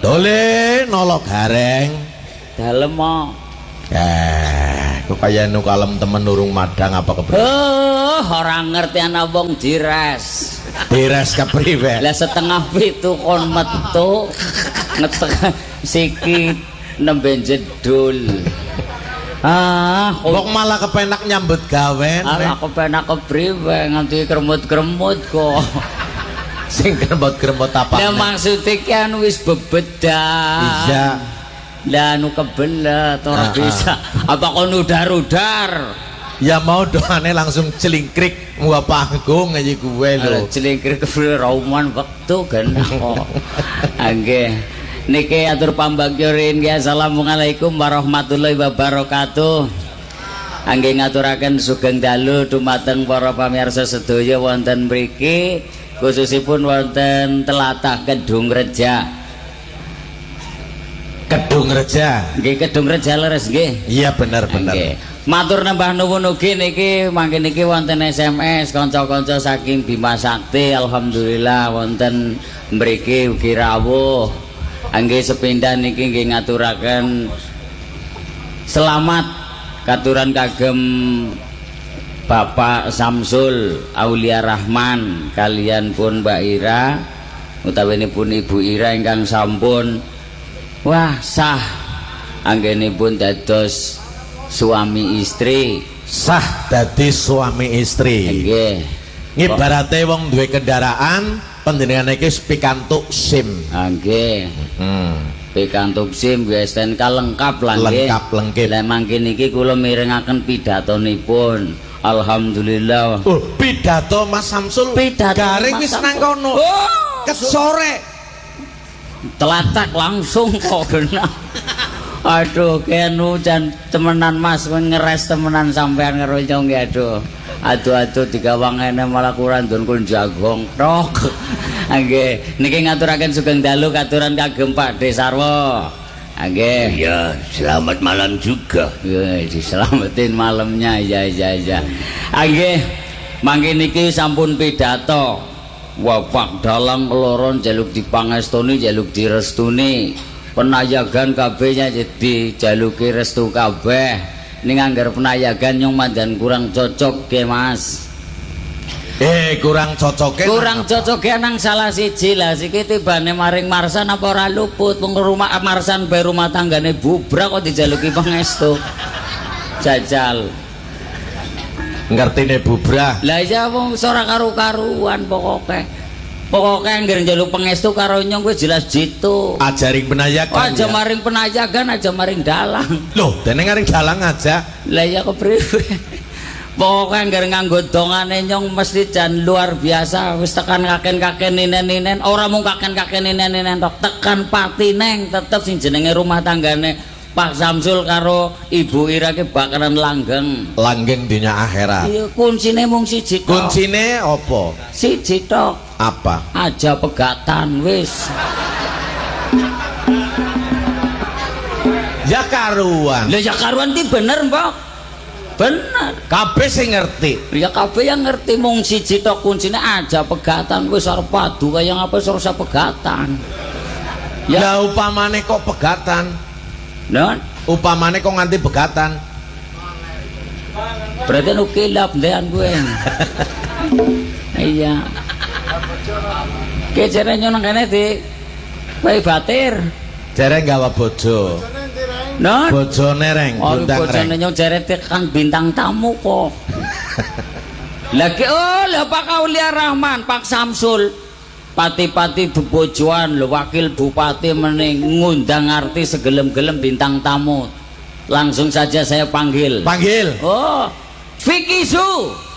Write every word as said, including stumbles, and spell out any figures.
Dole nolok gareng. Dalem mo. Eh, kok kaya nu kalem temen urung madang apa kepriwe? Oh, ora ngerti ana wong dires. Dires kepriwe? Lah setengah pitu kon metu ngetek siki nembe jedul. Ah, kok malah kepenak nyambut gawen. Ah, aku penak kepriwe nganti kremut-kremut kok. Sing kremut-kremut apa? Lah maksude ki anu wis bebedah. Iya. Lah anu kebelet ora bisa. Apa kon udar-udar? Ya mau doane langsung celingkrik mua panggung aja gue lho. Celingkrik ke rauman wektu genah kok. Nggih. Niki atur pambagyorin nggih. Assalamualaikum warahmatullahi wabarakatuh. Nggih ngaturaken sugeng dalu dumateng para pamirsa sedaya wonten mriki khususipun wonten tlatah Kedung Reja. Kedung Reja. Nggih Kedung Reja leres nggih. Iya bener-bener. Nggih. Matur nembah nuwun ugi niki mangke niki wonten S M S kanca-kanca saking Bima Sakti alhamdulillah wonten mriki ugi rawuh. Nggih sepindhah niki nggih ngaturaken selamat katuran kagem Bapak Samsul Aulia Rahman kalian pun Mbak Ira utawinipun Ibu Ira ingkang sampun wah sah anggenipun dados suami istri. Sah dadi suami istri. Nggih. Ngibarate wong duwe kendaraan panjenengan iki pikantuk SIM. Nggih. Hmm. Pikantuk SIM S T N K lengkap lah nggih. Lengkap lengkap. Lah mangke niki kula mirengaken pidatonipun. Alhamdulillah. Oh, pidato Mas Samsul. Pidato garing wis nang kono. Oh, kesore. Telatak langsung kok genah. Aduh kenu jan temenan Mas ngeres temenan sampean ngeroncong ya aduh. Aduh-aduh digawang ngene malah kurang don kun jagong tok. Nggih, niki ngaturaken sugeng dalu katuran kagem Pak Desarwo. Nggih. Ya, selamat malam juga. Ya, diselamatin malamnya. Ya ya ya. Nggih, mangke niki sampun pidato. Wapak dalang loron jaluk dipangestuni jaluk direstuni penayagan kabehnya jadi jaluki restu kabeh ning anggar penayagan nyong mandan kurang cocok ke Mas eh kurang cocoke kurang cocoke nang salah siji lah siki tibane maring Marsan apa ora luput wong rumah Marsan bae rumah tanggane bubrak kok dijaluki pangestu jajal ngertine bubrah. Lah iya wong ora karo-karuan pokoke. Pokoke anggere njaluk pangestu karo nyong kuwi jelas jitu. Ajaring penayagan. Aja ya? Maring penayagan aja maring dalang. Loh, dene ngaring dalang aja. Lah iya kepriwe. Pokoke anggere nganggo dongane nyong mesti jan luar biasa wis tekan kaken-kaken ninen-ninen ora mung kaken-kaken ninen-ninen tok tekan pati neng tetep sing jenenge rumah tanggane Pak Samsul karo Ibu Ira ki bakalan langgeng. Langgeng dunia akhirat. Iya, kuncine mung siji tok. Kuncine apa? Siji tok. Apa? Aja pegatan wis. Ya karuan. Lah ya karuan ki bener, Mbok. Bener. Kabeh sing ngerti. Ya kabeh yang ngerti mung siji tok kuncine aja pegatan wis arep padu kaya ngapa ora usah pegatan. Ya lah upamane kok pegatan. Nah, upamane kok nganti begatan. Berarti nu kilap ndean gue. Iya. Ki jare nyono kene di wae batir. Jare gawa bojo. Nah, bojone reng bintang reng. Bojone nyong jare tekan bintang tamu kok. Lagi oh, lah Pak Aulia Rahman, Pak Samsul. Pati-pati bebojoan lho wakil bupati mening ngundang artis segelem-gelem bintang tamu. Langsung saja saya panggil. Panggil. Oh, Vicky Su.